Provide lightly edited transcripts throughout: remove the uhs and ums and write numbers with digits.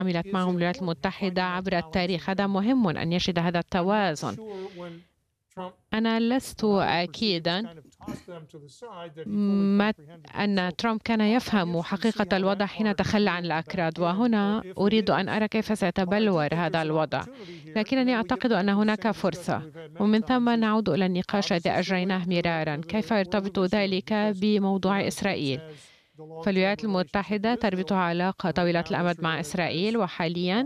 عملت معهم الولايات المتحدة عبر التاريخ. هذا مهم أن يجد هذا التوازن. أنا لست أكيدا أن ترامب كان يفهم حقيقة الوضع حين تخلى عن الأكراد، وهنا أريد أن أرى كيف سيتبلور هذا الوضع، لكنني أعتقد أن هناك فرصة. ومن ثم نعود إلى النقاش الذي أجريناه مرارا، كيف يرتبط ذلك بموضوع إسرائيل؟ فالولايات المتحدة تربط علاقة طويلة الأمد مع إسرائيل، وحاليا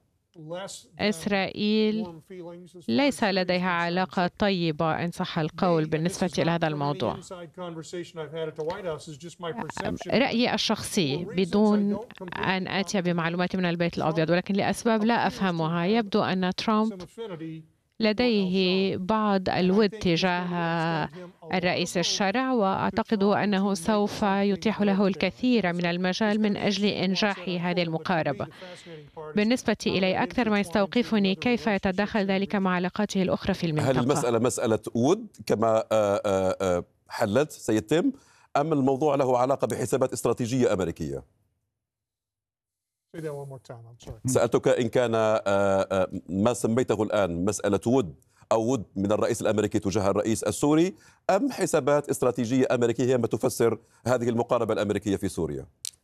إسرائيل ليس لديها علاقة طيبة إن صح القول بالنسبة إلى هذا الموضوع. رأيي الشخصي بدون أن آتي بمعلومات من البيت الأبيض، ولكن لأسباب لا أفهمها يبدو أن ترامب لديه بعض الود تجاه الرئيس الشرع، وأعتقد أنه سوف يتيح له الكثير من المجال من أجل إنجاح هذه المقاربة. بالنسبة إلي أكثر ما يستوقفني كيف يتداخل ذلك مع علاقاته الأخرى في المنطقة. هل المسألة مسألة ود كما حللت سيتم، أم الموضوع له علاقة بحسابات استراتيجية أمريكية؟ سألتك إن كان ما سميته الآن مسألة ود أو ود من الرئيس الأمريكي تجاه الرئيس السوري، أم حسابات استراتيجية أمريكية هي ما تفسر هذه المقاربة الأمريكية في سوريا؟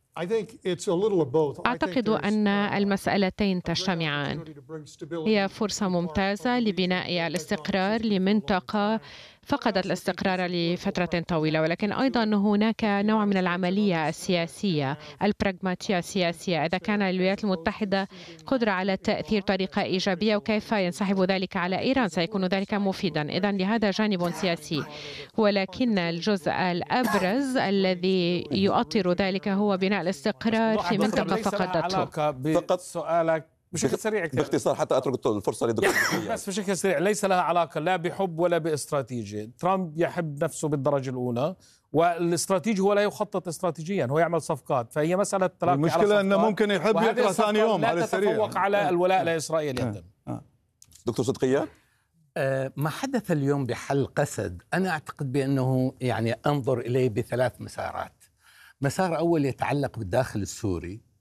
أعتقد أن المسألتين تجتمعان. هي فرصة ممتازة لبناء الاستقرار لمنطقة فقدت الاستقرار لفترة طويلة، ولكن أيضا هناك نوع من العملية السياسية، البراغماتية السياسية. إذا كان الولايات المتحدة قدرة على التأثير بطريقة إيجابية وكيف ينسحب ذلك على إيران سيكون ذلك مفيدا. إذن لهذا جانب سياسي، ولكن الجزء الأبرز الذي يؤطر ذلك هو بناء الاستقرار في منطقة فقدته. فقط سؤالك بشكل سريع باختصار حتى أترك الفرصة لدكتور. بس بشكل سريع، ليس لها علاقة لا بحب ولا باستراتيجية. ترامب يحب نفسه بالدرجة الأولى، والاستراتيجي هو لا يخطط استراتيجيا، هو يعمل صفقات. فهي مسألة تلاقي. المشكلة أنه ممكن يحب يقرأ ثاني يوم على السريع، لا تتفوق على الولاء لإسرائيل يندم. دكتور صدقية، ما حدث اليوم بحل قسد أنا أعتقد بأنه أنظر إليه بثلاث مسارات. مسار أول يتعلق بالداخل السوري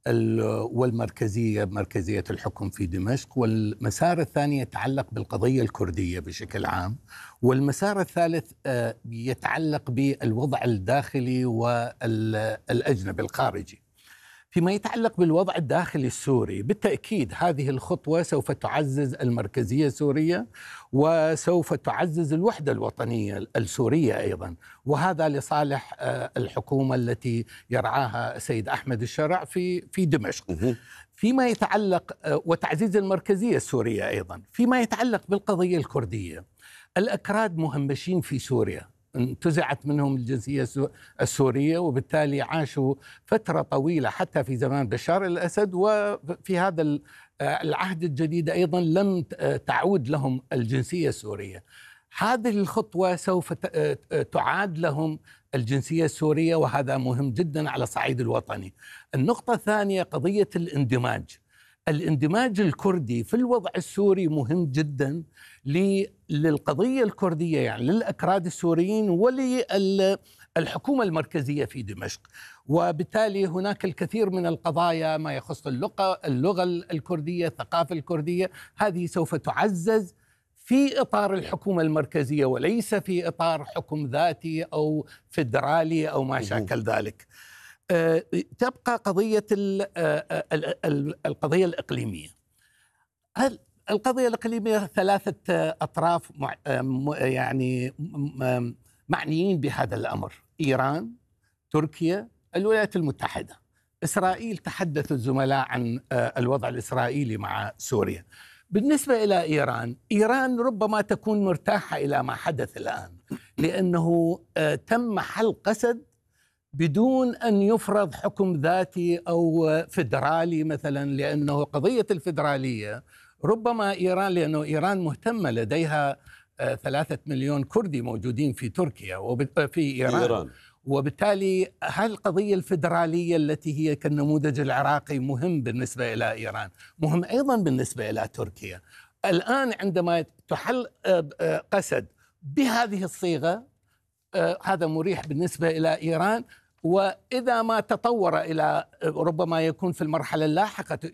والمركزية، مركزية الحكم في دمشق، والمسار الثاني يتعلق بالقضية الكردية بشكل عام، والمسار الثالث يتعلق بالوضع الداخلي والأجنبي الخارجي. فيما يتعلق بالوضع الداخلي السوري، بالتأكيد هذه الخطوة سوف تعزز المركزية السورية وسوف تعزز الوحدة الوطنية السورية أيضا، وهذا لصالح الحكومة التي يرعاها السيد أحمد الشرع في دمشق. فيما يتعلق وتعزيز المركزية السورية أيضا. فيما يتعلق بالقضية الكردية، الأكراد مهمشين في سوريا، انتزعت منهم الجنسية السورية، وبالتالي عاشوا فترة طويلة حتى في زمان بشار الأسد، وفي هذا العهد الجديد أيضا لم تعود لهم الجنسية السورية. هذه الخطوة سوف تعاد لهم الجنسية السورية، وهذا مهم جدا على الصعيد الوطني. النقطة الثانية قضية الاندماج. الاندماج الكردي في الوضع السوري مهم جدا للقضية الكردية، يعني للأكراد السوريين وللحكومة المركزية في دمشق. وبالتالي هناك الكثير من القضايا ما يخص اللغة الكردية، الثقافة الكردية، هذه سوف تعزز في إطار الحكومة المركزية وليس في إطار حكم ذاتي أو فيدرالي أو ما شاكل ذلك. تبقى قضية القضية الإقليمية. القضية الإقليمية ثلاثة أطراف يعني معنيين بهذا الأمر: إيران، تركيا، الولايات المتحدة. إسرائيل، تحدث الزملاء عن الوضع الإسرائيلي مع سوريا. بالنسبة إلى إيران ربما تكون مرتاحة إلى ما حدث الآن، لأنه تم حل قسد بدون أن يفرض حكم ذاتي أو فيدرالي مثلا، لأنه قضية الفيدرالية ربما إيران، لأنه إيران مهتمة، لديها 3 مليون كردي موجودين في تركيا وفي إيران. وبالتالي هالقضية الفيدرالية التي هي كالنموذج العراقي مهم بالنسبة إلى إيران، مهم أيضا بالنسبة إلى تركيا. الآن عندما تحل قسد بهذه الصيغة، هذا مريح بالنسبة إلى إيران. وإذا ما تطور إلى ربما يكون في المرحلة اللاحقة